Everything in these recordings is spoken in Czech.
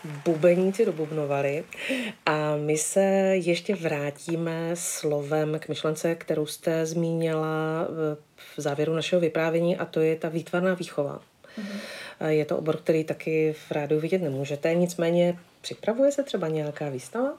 bubeníci dobubnovali a my se ještě vrátíme slovem k myšlence, kterou jste zmínila v závěru našeho vyprávění, a to je ta výtvarná výchova. Je to obor, který taky v rádiu vidět nemůžete, nicméně připravuje se třeba nějaká výstava?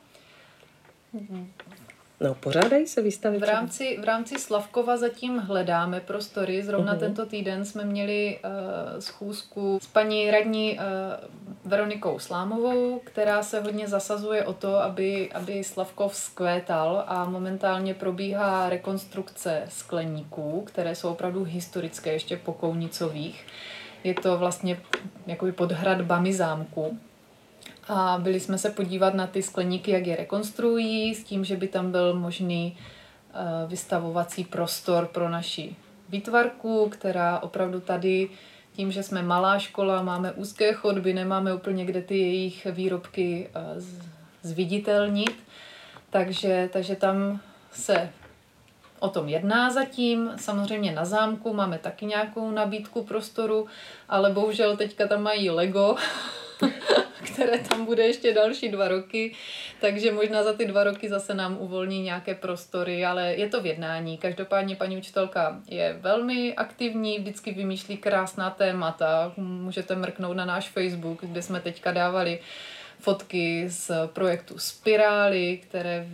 No, pořádají se výstavy? V rámci Slavkova zatím hledáme prostory. Zrovna tento týden jsme měli schůzku s paní radní Veronikou Slámovou, která se hodně zasazuje o to, aby Slavkov vzkvétal, a momentálně probíhá rekonstrukce skleníků, které jsou opravdu historické, ještě po Kounicových. Je to vlastně jakoby pod hradbami zámku. A byli jsme se podívat na ty skleníky, jak je rekonstruují, s tím, že by tam byl možný vystavovací prostor pro naši výtvarku, která opravdu tady, tím, že jsme malá škola, máme úzké chodby, nemáme úplně kde ty jejich výrobky zviditelnit, takže tam se o tom jedná zatím. Samozřejmě na zámku máme taky nějakou nabídku prostoru, ale bohužel teďka tam mají Lego, které tam bude ještě další 2 roky, takže možná za ty 2 roky zase nám uvolní nějaké prostory, ale je to v jednání. Každopádně paní učitelka je velmi aktivní, vždycky vymýšlí krásná témata. Můžete mrknout na náš Facebook, kde jsme teďka dávali fotky z projektu Spirály, které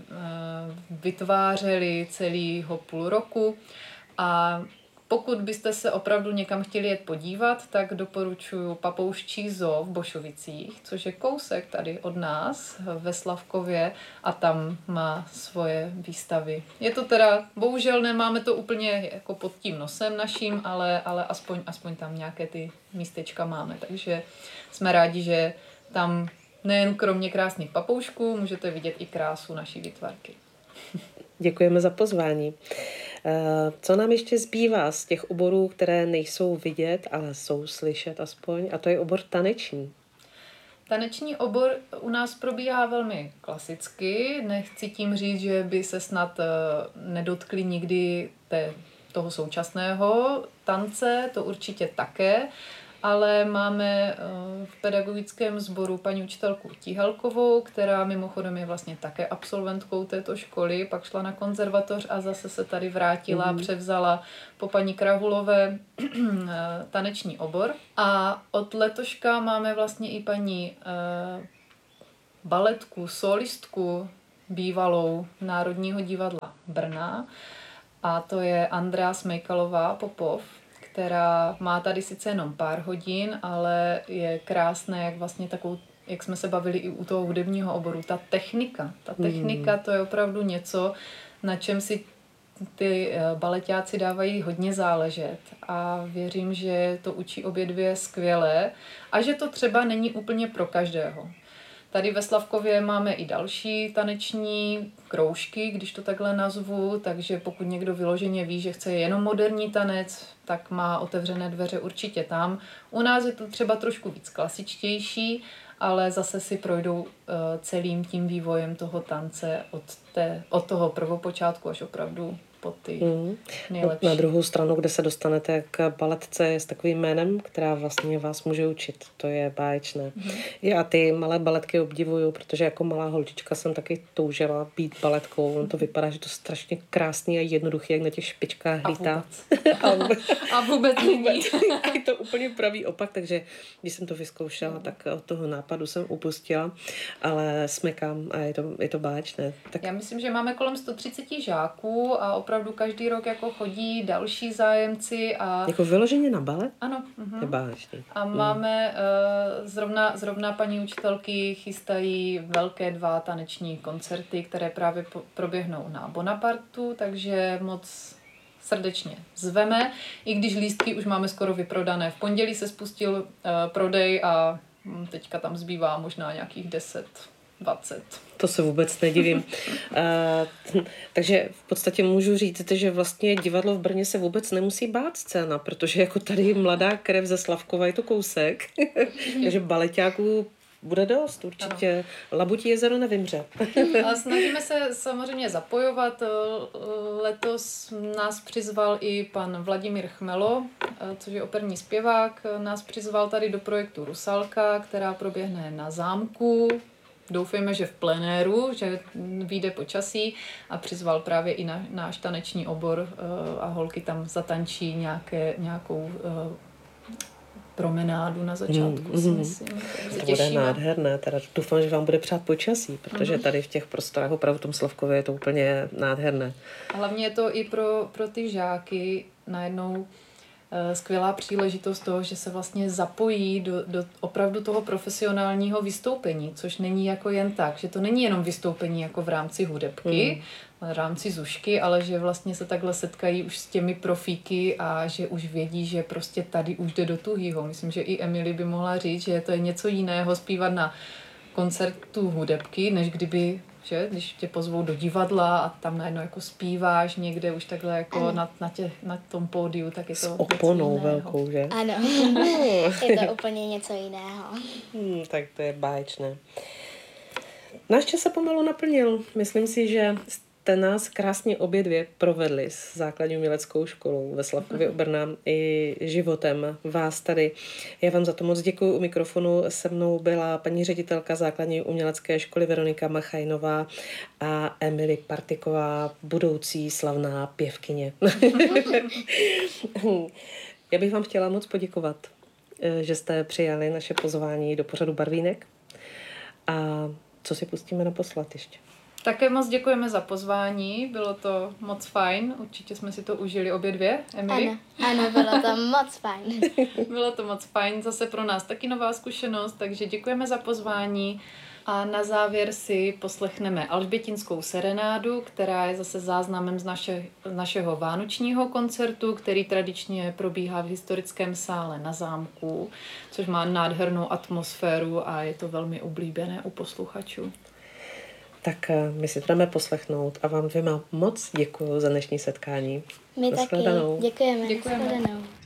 vytvářely celého půl roku. A pokud byste se opravdu někam chtěli jet podívat, tak doporučuji Papouščí zoo v Bošovicích, což je kousek tady od nás ve Slavkově, a tam má svoje výstavy. Je to teda, bohužel nemáme to úplně jako pod tím nosem naším, ale aspoň tam nějaké ty místečka máme. Takže jsme rádi, že tam nejen kromě krásných papoušků můžete vidět i krásu naší výtvarky. Děkujeme za pozvání. Co nám ještě zbývá z těch oborů, které nejsou vidět, ale jsou slyšet aspoň, a to je obor taneční. Taneční obor u nás probíhá velmi klasicky. Nechci tím říct, že by se snad nedotkli nikdy toho současného tance, to určitě také, ale máme v pedagogickém sboru paní učitelku Tihelkovou, která mimochodem je vlastně také absolventkou této školy, pak šla na konzervatoř a zase se tady vrátila a převzala po paní Krahulové taneční obor. A od letoška máme vlastně i paní baletku, solistku bývalou Národního divadla Brna, a to je Andrea Smejkalová Popov, která má tady sice jenom pár hodin, ale je krásné, jak vlastně takovou, jak jsme se bavili i u toho hudebního oboru, ta technika, to je opravdu něco, na čem si ty baletáci dávají hodně záležet, a věřím, že to učí obě dvě skvěle a že to třeba není úplně pro každého. Tady ve Slavkově máme i další taneční kroužky, když to takhle nazvu, takže pokud někdo vyloženě ví, že chce jenom moderní tanec, tak má otevřené dveře určitě tam. U nás je to třeba trošku víc klasičtější, ale zase si projdou celým tím vývojem toho tance od toho prvopočátku až opravdu po ty nejlepší. Na druhou stranu, kde se dostanete k baletce s takovým jménem, která vlastně vás může učit. To je báječné. Já ty malé baletky obdivuju, protože jako malá holčička jsem taky toužila být baletkou. On to vypadá, že to je strašně krásný a jednoduchý, jak na těch špičkách lítá. A vůbec není. A je to úplně pravý opak, takže když jsem to vyzkoušela, tak od toho nápadu jsem upustila, ale smekám a je to báječné. Tak... Já myslím, že máme kolem 130 žáků a opravdu každý rok jako chodí další zájemci. A... Jako vyloženě na balet? Ano. Je báječný. A máme zrovna paní učitelky chystají velké 2 taneční koncerty, které právě proběhnou na Bonapartu, takže moc srdečně zveme, i když lístky už máme skoro vyprodané. V pondělí se spustil prodej a teďka tam zbývá možná nějakých 10, 20. To se vůbec nedivím. Takže v podstatě můžu říct, že vlastně divadlo v Brně se vůbec nemusí bát scéna, protože jako tady mladá krev ze Slavkova je to kousek, takže baleťáků bude dost, určitě. Ano. Labutí jezero nevymře. A snažíme se samozřejmě zapojovat. Letos nás přizval i pan Vladimír Chmelo, což je operní zpěvák. Nás přizval tady do projektu Rusalka, která proběhne na zámku. Doufejme, že v plenéru, že vyjde počasí, a přizval právě i náš taneční obor a holky tam zatančí nějakou promenádu na začátku, si myslím. To bude nádherné, teda doufám, že vám bude přát počasí, protože tady v těch prostorách opravdu v tom Slavkově je to úplně nádherné. A hlavně je to i pro ty žáky najednou skvělá příležitost toho, že se vlastně zapojí do opravdu toho profesionálního vystoupení, což není jako jen tak, že to není jenom vystoupení jako v rámci hudebky, v rámci zušky, ale že vlastně se takhle setkají už s těmi profíky a že už vědí, že prostě tady už jde do tuhýho. Myslím, že i Emily by mohla říct, že to je něco jiného zpívat na koncertu hudebky, než kdyby, že, když tě pozvou do divadla a tam najednou jako zpíváš někde už takhle jako na tom pódiu, tak je to s oponou velkou, že? Ano, je to úplně něco jiného. Tak to je báječné. Náš čas se pomalu naplnil. Myslím si, že jste nás krásně obě dvě provedli s základní uměleckou školou ve Slavkově u Brna i životem vás tady. Já vám za to moc děkuji. U mikrofonu se mnou byla paní ředitelka základní umělecké školy Veronika Machajnová a Emily Partiková, budoucí slavná pěvkyně. Já bych vám chtěla moc poděkovat, že jste přijali naše pozvání do pořadu Barvínek. A co si pustíme naposled ještě? Také moc děkujeme za pozvání, bylo to moc fajn, určitě jsme si to užili obě dvě, Emily. Ano, bylo to moc fajn. Bylo to moc fajn, zase pro nás taky nová zkušenost, takže děkujeme za pozvání a na závěr si poslechneme Alžbětinskou serenádu, která je zase záznamem z našeho vánočního koncertu, který tradičně probíhá v historickém sále na zámku, což má nádhernou atmosféru a je to velmi oblíbené u posluchačů. Tak my si to dáme poslechnout a vám dvěma moc děkuju za dnešní setkání. My taky. Děkujeme. Děkujeme.